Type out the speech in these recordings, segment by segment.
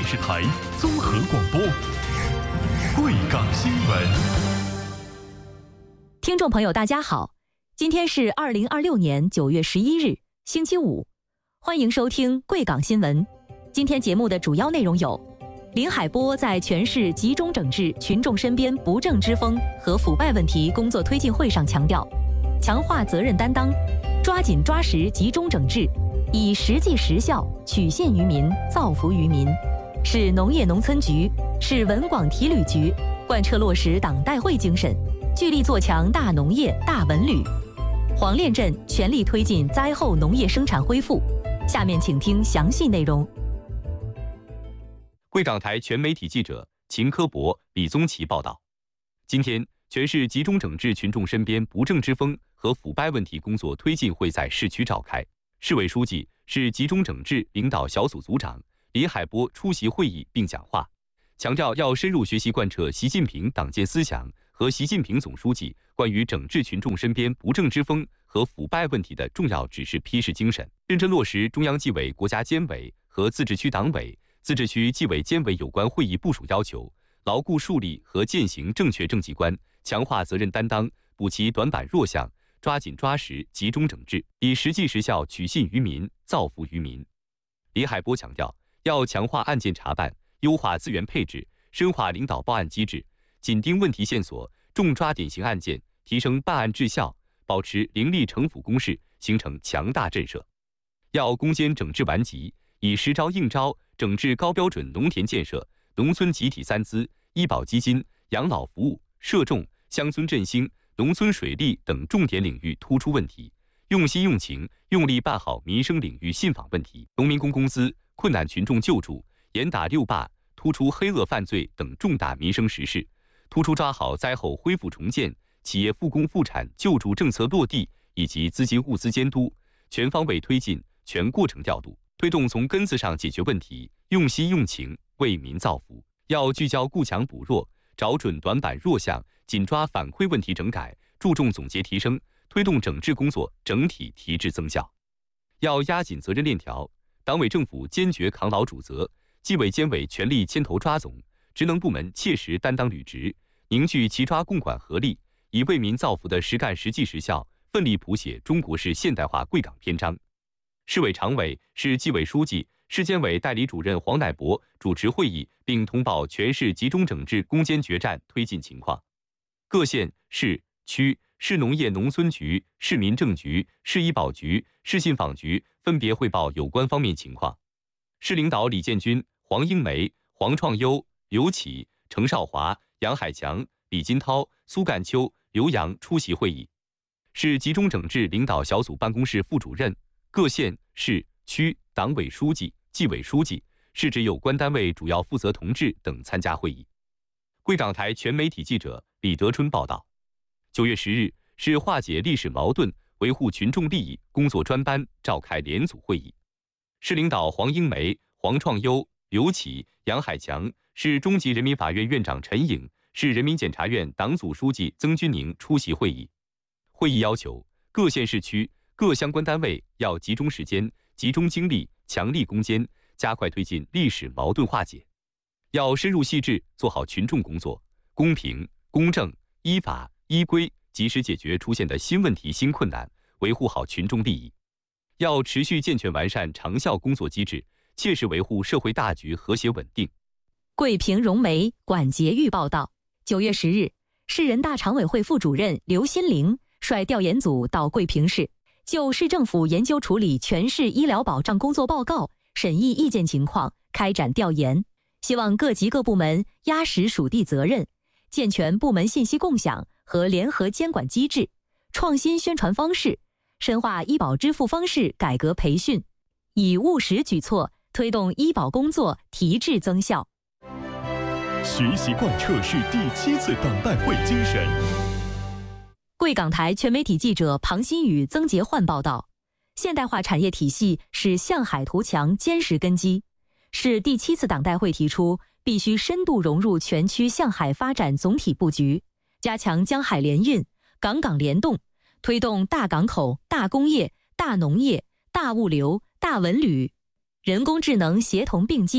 视台综合广播，贵港新闻。 听众朋友，大家好，今天是2026年9月11日，星期五，欢迎收听贵港新闻。今天节目的主要内容有：林海波在全市集中整治群众身边不正之风和腐败问题工作推进会上强调，强化责任担当，抓紧抓实集中整治，以实际实效曲线于民，造福于民。市农业农村局、市文广体旅局贯彻落实党代会精神，聚力做强大农业、大文旅。黄练镇全力推进灾后农业生产恢复。下面请听详细内容。 贵港台全媒体记者秦科博、李宗奇报道，今天全市集中整治群众身边不正之风和腐败问题工作推进会在市区召开。市委书记、市集中整治领导小组组长林海波出席会议并讲话，强调要深入学习贯彻习近平党建思想和习近平总书记关于整治群众身边不正之风和腐败问题的重要指示批示精神，认真落实中央纪委国家监委和自治区党委、自治区纪委监委有关会议部署要求，牢固树立和践行正确政绩观，强化责任担当，补齐短板弱项，抓紧抓实集中整治，以实际实效曲信于民，造福于民。林海波强调，要强化案件查办，优化资源配置，深化领导报案机制，紧盯问题线索，重抓典型案件，提升办案质效，保持凌厉惩腐攻势，形成强大震慑。要攻坚整治顽疾，以实招硬招，整治高标准农田建设、农村集体三资、医保基金、养老服务、社重、乡村振兴、农村水利等重点领域突出问题，用心用情用力办好民生领域信访问题，农民工工资、困难群众救助、严打六罢、突出黑恶犯罪等重大民生实事，突出抓好灾后恢复重建、企业复工复产救助政策落地以及资金物资监督，全方位推进、全过程调度，推动从根子上解决问题，用心用情为民造福。要聚焦固强补弱，找准短板弱项，紧抓反馈问题整改，注重总结提升，推动整治工作整体提质增效。要压紧责任链条，党委政府坚决扛牢主责，纪委监委全力牵头抓总，职能部门切实担当履职，凝聚齐抓共管合力，以为民造福的实干实际实效，奋力谱写中国式现代化贵港篇章。市委常委、市纪委书记、市监委代理主任黄乃博主持会议，并通报全市集中整治攻坚决战推进情况。各县、市、区、市农业农村局、市民政局、市医保局、市信访局分别汇报有关方面情况。市领导李建军、黄英梅、黄创优、刘启、程少华、杨海强、李金涛、苏干秋、刘洋出席会议。市集中整治领导小组办公室副主任、各县、市、区党委书记、纪委书记、市直有关单位主要负责同志等参加会议。贵港台全媒体记者李德春报道，9月10日，市化解历史矛盾、维护群众利益工作专班召开联组会议。市领导黄英梅、黄创优、刘启、杨海强，市中级人民法院院长陈颖，市人民检察院党组书记曾军宁出席会议。会议要求各县市区各相关单位要集中时间、集中精力，强力攻坚，加快推进历史矛盾化解。要深入细致做好群众工作，公平、公正、依法、依规，及时解决出现的新问题、新困难，维护好群众利益。要持续健全完善长效工作机制，切实维护社会大局和谐稳定。 桂平融媒管洁玉报道，9月10日，市人大常委会副主任刘新玲率调研组到桂平市，就市政府研究处理全市医疗保障工作报告、审议意见情况开展调研，希望各级各部门压实属地责任，健全部门信息共享和联合监管机制，创新宣传方式，深化医保支付方式改革培训，以务实举措推动医保工作提质增效。 学习贯彻市第7次党代会精神。 贵港台全媒体记者庞新宇、曾杰焕报道，现代化产业体系是向海图强坚实根基。市第7次党代会提出，必须深度融入全区向海发展总体布局，加强江海联运、港港联动，推动大港口、大工业、大农业、大物流、大文旅、人工智能协同并进，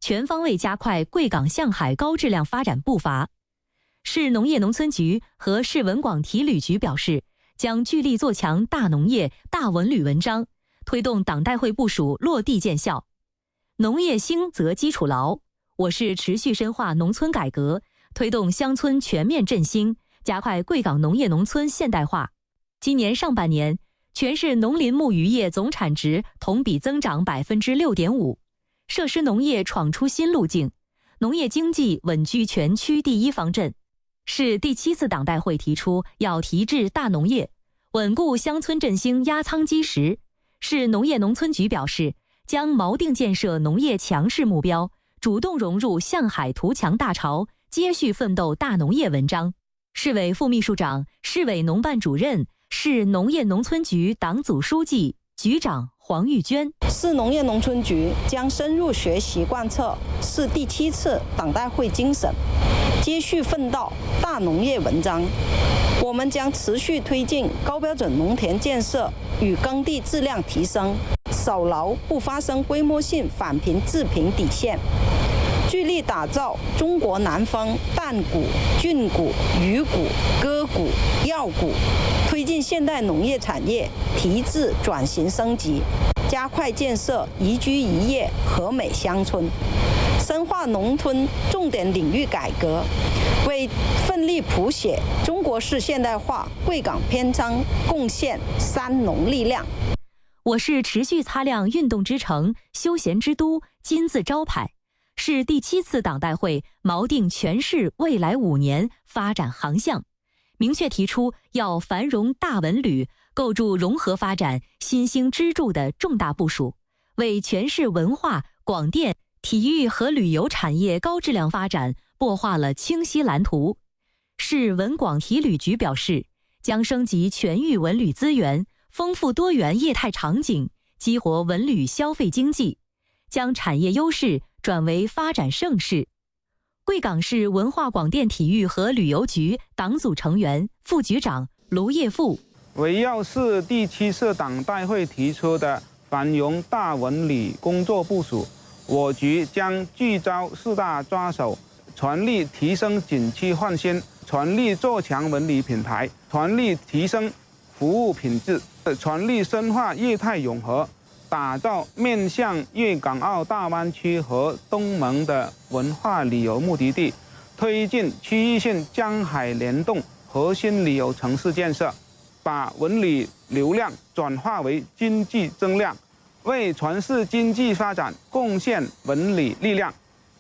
全方位加快贵港向海高质量发展步伐。市农业农村局和市文广体旅局表示，将聚力做强大农业、大文旅文章，推动党代会部署落地见效。农业兴则基础牢，我市持续深化农村改革，推动乡村全面振兴，加快贵港农业农村现代化。今年上半年，全市农林牧渔业总产值同比增长 6.5%， 设施农业闯出新路径，农业经济稳居全区第一方阵。市第7次党代会提出要提质大农业，稳固乡村振兴压舱基石。市农业农村局表示，将锚定建设农业强势目标，主动融入向海图强大潮，接续奋斗大农业文章。市委副秘书长、市委农办主任、市农业农村局党组书记、局长黄玉娟。 市农业农村局将深入学习贯彻市第7次党代会精神，接续奋斗大农业文章。我们将持续推进高标准农田建设与耕地质量提升，守牢不发生规模性返贫致贫底线，聚力打造中国南方淡谷、菌谷、鱼谷、鸽谷、药谷，推进现代农业产业提质转型升级，加快建设宜居宜业和美乡村，深化农村重点领域改革，为奋力谱写中国式现代化贵港篇章贡献三农力量。 我市持续擦亮运动之城、休闲之都金字招牌。市第7次党代会锚定全市未来5年发展航向，明确提出要繁荣大文旅，构筑融合发展新兴支柱的重大部署，为全市文化、广电、体育和旅游产业高质量发展擘画了清晰蓝图。市文广体旅局表示，将升级全域文旅资源，丰富多元业态场景，激活文旅消费经济，将产业优势转为发展盛世。贵港市文化广电体育和旅游局党组成员、副局长卢业富， 围绕市第7次党代会提出的繁荣大文旅工作部署，我局将聚焦4大抓手，全力提升景区焕新，全力做强文旅品牌，全力提升服务品质，全力深化业态融合，打造面向粤港澳大湾区和东盟的文化旅游目的地，推进区域性江海联动核心旅游城市建设，把文旅流量转化为经济增量，为全市经济发展贡献文旅力量。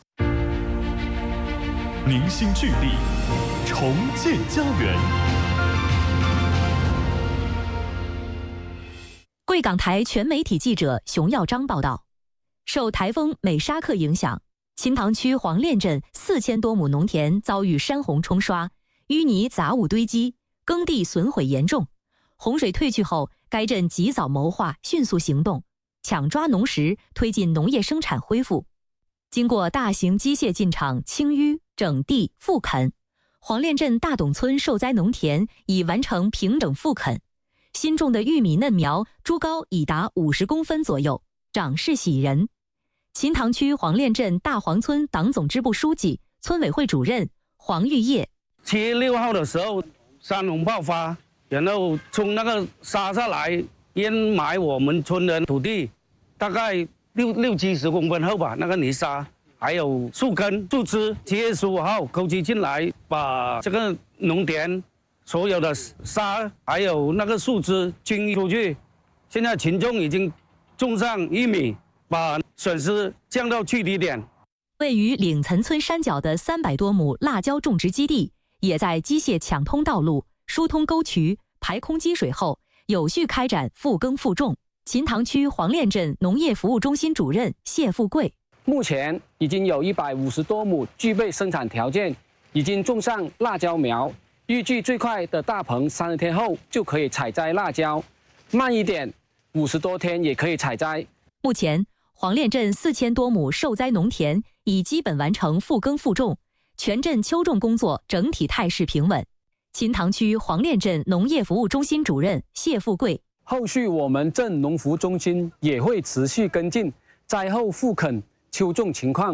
凝心聚力，重建家园。 贵港台全媒体记者熊耀章报道，受台风美沙克影响，秦塘区黄练镇4000多亩农田遭遇山洪冲刷，淤泥杂物堆积，耕地损毁严重。洪水退去后，该镇及早谋划，迅速行动，抢抓农时，推进农业生产恢复。经过大型机械进场清淤、整地、复垦，黄练镇大董村受灾农田已完成平整复垦。新种的玉米嫩苗株高已达50公分左右，长势喜人。秦塘区黄练镇大黄村党总支部书记、村委会主任黄玉业 7月6号的时候，山洪爆发，然后从那个沙下来淹埋我们村的土地，大概60-70公分厚吧，那个泥沙，还有树根、树枝。7月15号，沟渠进来，把这个农田所有的沙还有那个树枝清出去。现在群众已经种上玉米，把损失降到最低点。 位于岭岑村山脚的300多亩辣椒种植基地，也在机械抢通道路、疏通沟渠、排空积水后，有序开展复耕复种。秦塘区黄练镇农业服务中心主任谢富贵， 目前已经有150多亩具备生产条件，已经种上辣椒苗。预计最快的大棚30天后就可以采摘辣椒，慢一点50多天也可以采摘。 目前，黄练镇4000多亩受灾农田已基本完成复耕复种，全镇秋种工作整体态势平稳。秦塘区黄练镇农业服务中心主任谢富贵， 后续我们镇农服中心也会持续跟进灾后复垦、秋种情况，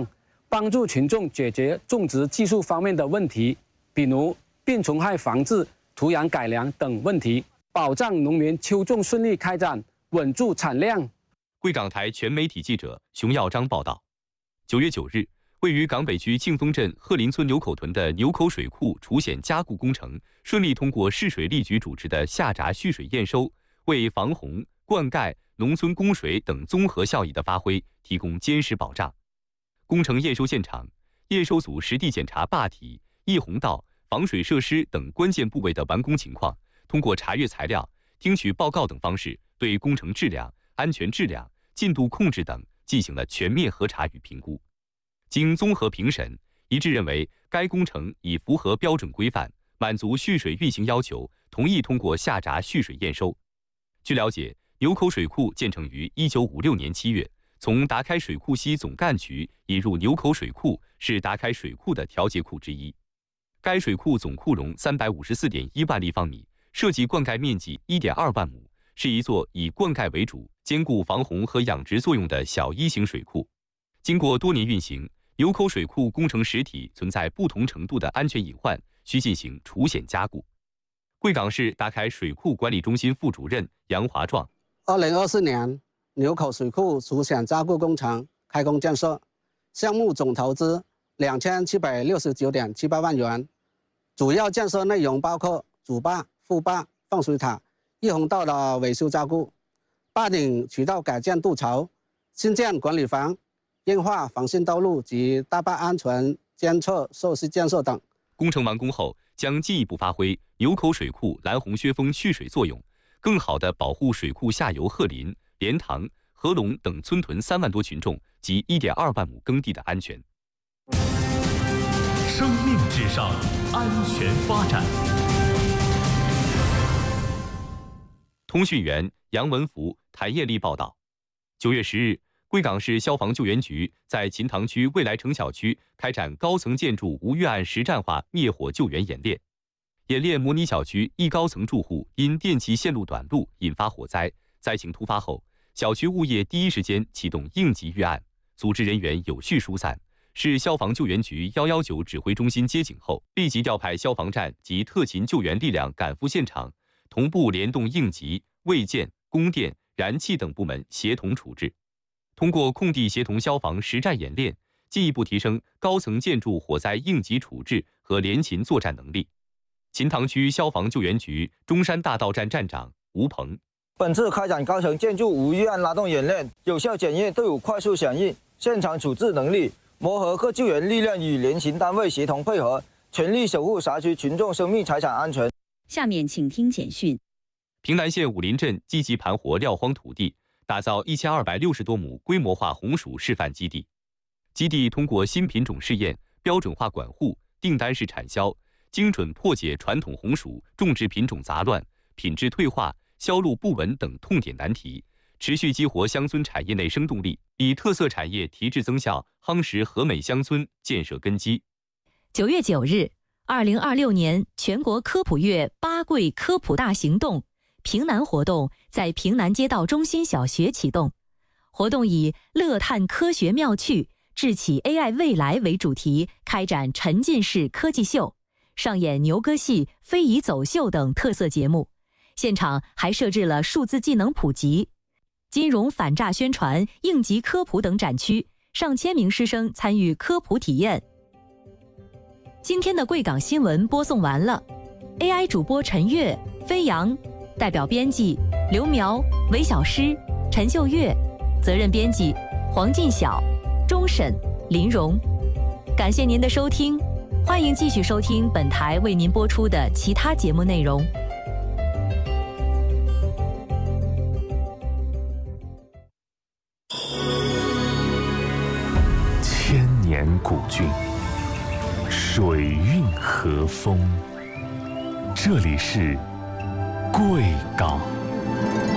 帮助群众解决种植技术方面的问题，比如病虫害防治、土壤改良等问题，保障农民秋种顺利开展，稳住产量。 贵港台全媒体记者熊耀章报道：9月9日，位于港北区庆丰镇鹤林村牛口屯的牛口水库除险加固工程顺利通过市水利局主持的下闸蓄水验收，为防洪、灌溉、农村供水等综合效益的发挥提供坚实保障。工程验收现场，验收组实地检查坝体、溢洪道、防水设施等关键部位的完工情况，通过查阅材料、听取报告等方式，对工程质量、安全质量、进度控制等进行了全面核查与评估。经综合评审，一致认为该工程已符合标准规范，满足蓄水运行要求，同意通过下闸蓄水验收。据了解，牛口水库建成于1956年7月，从达开水库西总干渠引入牛口水库，是达开水库的调节库之一。该水库总库容354.1万立方米，涉及灌溉面积1.2万亩，是一座以灌溉为主、兼顾防洪和养殖作用的小一型水库。经过多年运行，牛口水库工程实体存在不同程度的安全隐患，需进行除险加固。贵港市达开水库管理中心副主任杨华壮 ：2024年，牛口水库除险加固工程开工建设，项目总投资2769.78万元，主要建设内容包括主坝、副坝、放水塔、溢洪道的维修加固、坝顶渠道改建渡槽、新建管理房、硬化防汛道路及大坝安全监测设施建设等。 工程完工后，将进一步发挥牛口水库拦洪削峰蓄水作用，更好地保护水库下游鹤林、莲塘、合龙等村屯3万多群众及1.2万亩耕地的安全。 生命至上，安全发展。 通讯员杨文福、谭艳丽报道：9月10日，贵港市消防救援局在秦塘区未来城小区开展高层建筑无预案实战化灭火救援演练。演练模拟小区一高层住户因电气线路短路引发火灾，灾情突发后，小区物业第一时间启动应急预案，组织人员有序疏散。市消防救援局119指挥中心接警后，立即调派消防站及特勤救援力量赶赴现场，同步联动应急、卫健、供电、燃气等部门协同处置。通过空地协同消防实战演练，进一步提升高层建筑火灾应急处置和联勤作战能力。秦塘区消防救援局中山大道站站长吴鹏： 本次开展高层建筑无预案拉动演练，有效检验队伍快速响应、现场处置能力，磨合各救援力量与联勤单位协同配合，全力守护辖区群众生命财产安全。 下面请听简讯。 平南县武林镇积极盘活撂荒土地，打造1260多亩规模化红薯示范基地。基地通过新品种试验、标准化管护、订单式产销，精准破解传统红薯种植品种杂乱、品质退化、销路不稳等痛点难题，持续激活乡村产业内生动力，以特色产业提质增效，夯实和美乡村建设根基。 9月9日，2026年全国科普月八桂科普大行动平南活动在平南街道中心小学启动。活动以乐探科学妙趣、智启 AI 未来为主题，开展沉浸式科技秀，上演牛歌戏、非遗走秀等特色节目。现场还设置了数字技能普及、金融反诈宣传、应急科普等展区，上千名师生参与科普体验。今天的贵港新闻播送完了 ，AI 主播陈月、飞扬，代表编辑刘苗、韦小诗、陈秀月，责任编辑黄进晓、钟审、林荣。感谢您的收听，欢迎继续收听本台为您播出的其他节目内容。 千年古郡，水韵和风，这里是贵港。